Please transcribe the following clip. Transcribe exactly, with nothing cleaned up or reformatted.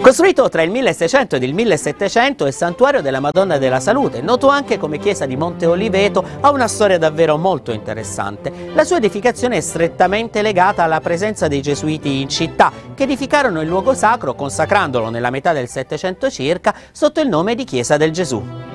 Costruito tra il milleseicento ed il millesettecento, il Santuario della Madonna della Salute, noto anche come chiesa di Monte Oliveto, ha una storia davvero molto interessante. La sua edificazione è strettamente legata alla presenza dei Gesuiti in città, che edificarono il luogo sacro consacrandolo nella metà del Settecento circa sotto il nome di Chiesa del Gesù.